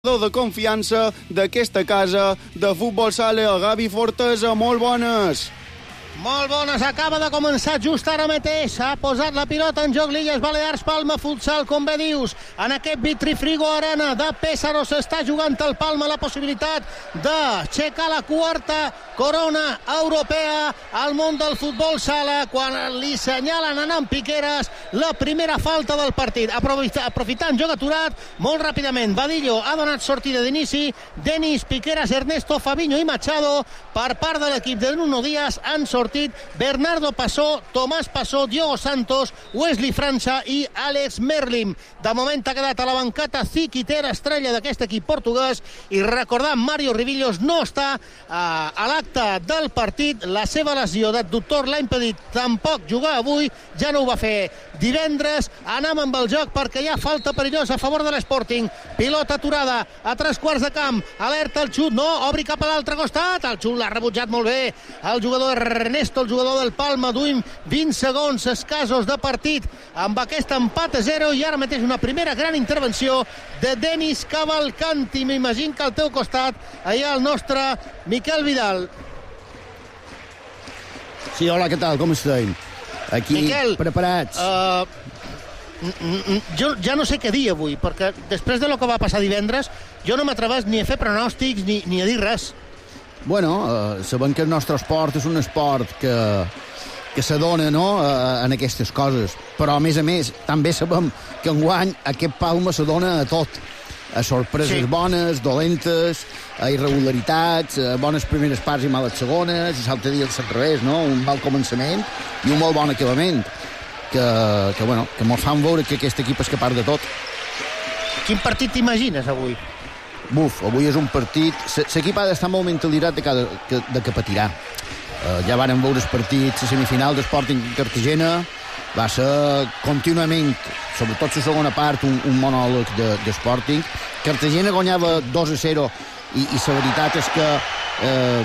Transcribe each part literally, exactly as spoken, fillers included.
de confiança d'aquesta casa de futbol sala, Gavi Fortesa. Molt bones. Molt bones, acaba de començar just ara mateix. Ha posat la pilota en joc l'Illes Balears, Palma Futsal, com bé dius. En aquest Vitrifrigo Arena de Pésaro s'està jugant el Palma la possibilitat d'aixecar la quarta corona europea al món del futbol sala, quan li senyalen anant Piqueras la primera falta del partit. Aprofita, aprofitant joc aturat, molt ràpidament. Badillo ha donat sortida d'inici. Denis, Piqueras, Ernesto, Fabinho i Machado. Per part de l'equip de Nuno Díaz han sortit Bernardo Passó, Tomàs Passó, Diogo Santos, Wesley França i Àlex Merlim. De moment ha quedat a la bancata Ziquiter, estrella d'aquest equip portuguès, i recordant, Mario Rivillos no està uh, a l'acte del partit. La seva lesió d'adductor l'ha impedit tampoc jugar avui, ja no ho va fer divendres. Anem amb el joc perquè hi ha falta perillosa a favor de l'Sporting. Pilota aturada a tres quarts de camp, alerta el xut, no, obri cap a l'altre costat, el xut l'ha rebutjat molt bé el jugador Ernesto, el jugador del Palma. Duim vint segons escassos de partit amb aquest empat a zero, i ara mateix una primera gran intervenció de Denis Cavalcanti. M'imagino que al teu costat hi ha el nostre Miquel Vidal. Sí, hola, què tal? Com estem? Aquí, Miquel, preparats. Uh, jo ja no sé què dir avui, perquè després de lo que va passar divendres, jo no m'atreveix ni a fer pronòstics ni, ni a dir res. Bueno, uh, sabem que el nostre esport és un esport que, que s'adona, no?, uh, en aquestes coses. Però, a més a més, també sabem que enguany aquest Palma s'adona a tot. A sorpreses sí. bones, dolentes, a irregularitats, a bones primeres parts i males segones, i l'altre dia al revés, no?, un mal començament i un molt bon acabament, que, que, bueno, que mos fan veure que aquest equip és capaç de tot. Quin partit t'imagines avui? Buf, avui és un partit... L'equip ha d'estar molt mentalitzat de, cada, de que patirà. Uh, ja varen veure el partit, la semifinal d'Sporting Cartagena, va ser contínuament, sobretot la segona part, un, un monòleg de, de Sporting. Cartagena guanyava dos a zero i, i la veritat és que eh,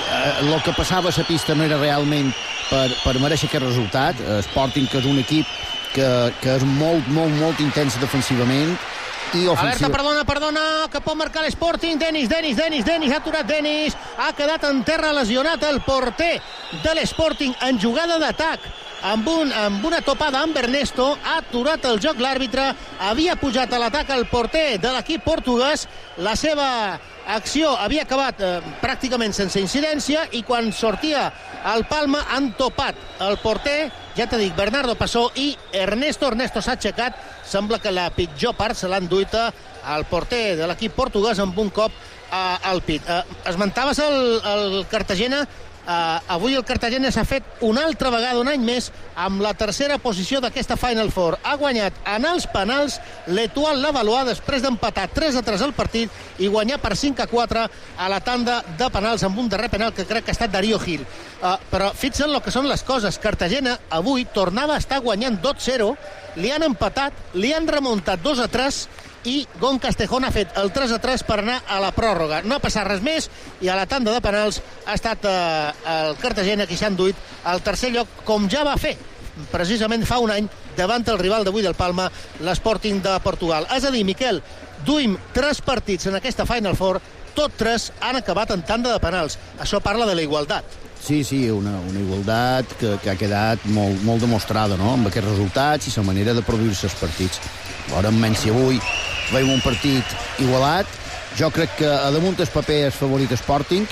el que passava a la pista no era realment per, per mereixer aquest resultat. Sporting, que és un equip que, que és molt, molt, molt intens defensivament, i ofensiva. Alerta, perdona, perdona, que pot marcar l'Sporting. Denis, Denis, Denis, Denis, ha aturat Denis. Ha quedat en terra lesionat el porter de l'Sporting en jugada d'atac. Amb, un, amb una topada amb Ernesto, ha aturat el joc l'àrbitre. Havia pujat a l'atac el porter de l'equip portuguès. La seva acció havia acabat eh, pràcticament sense incidència, i quan sortia el Palma han topat el porter, ja t'he dit, Bernardo Passó i Ernesto. Ernesto s'ha aixecat. Sembla que la pitjor part se l'han duit al porter de l'equip portuguès amb un cop eh, al pit. Eh, esmentaves el, el Cartagena. Uh, avui el Cartagena s'ha fet una altra vegada, un any més, amb la tercera posició d'aquesta Final Four. Ha guanyat en els penals l'Etoile Lavallois després d'empatar tres a tres el partit i guanyar per cinc a quatre a la tanda de penals, amb un darrer penal que crec que ha estat Darío Gil. Uh, però fixa't el que són les coses. Cartagena avui tornava a estar guanyant dos a zero, li han empatat, li han remuntat dos a tres, i Gon Castejón ha fet el tres a tres per anar a la pròrroga. No ha passat res més, i a la tanda de penals ha estat eh, el Cartagena qui s'ha enduit al tercer lloc, com ja va fer precisament fa un any davant el rival d'avui del Palma, l'Sporting de Portugal. És a dir, Miquel, duim tres partits en aquesta Final Four, tots tres han acabat en tanda de penals. Això parla de la igualtat. Sí, sí, una, una igualtat que, que ha quedat molt, molt demostrada, no?, amb aquests resultats i la manera de produir-se els partits. Ara, menys si avui veiem un partit igualat, jo crec que a damunt el paper és favorit Sporting,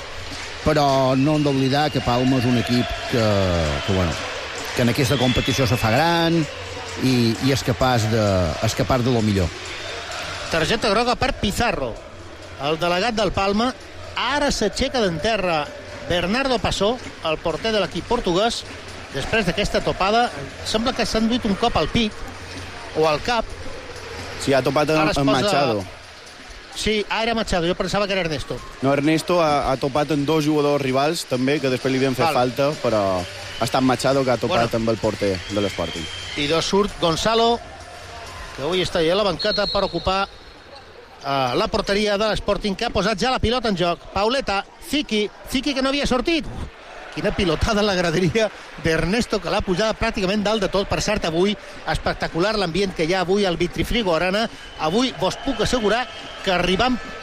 però no hem d'oblidar que Palma és un equip que, que, bueno, que en aquesta competició se fa gran i, i és capaç de, és capaç de lo millor. Targeta groga per Pizarro, el delegat del Palma. Ara s'aixeca d'en terra Bernardo Passó, el porter de l'equip portuguès, després d'aquesta topada. Sembla que s'ha enduit un cop al pit o al cap. Sí, ha topat en, en posa... Machado. Sí, ah, era Machado, jo pensava que era Ernesto. No, Ernesto ha, ha topat en dos jugadors rivals, també, que després li havien fet Val. falta, però ha estat Machado que ha topat bueno. amb el porter de l'Sporting. I dos surt Gonzalo, que avui està allà a la banqueta per ocupar uh, la porteria de l'Sporting, que ha posat ja la pilota en joc. Pauleta, Ziki, Ziki que no havia sortit. quina pilotada a la graderia d'Ernesto, que l'ha pujada pràcticament dalt de tot. Per cert, avui, espectacular l'ambient que hi ha avui al Vitrifrigo Arena. Avui vos puc assegurar que arribant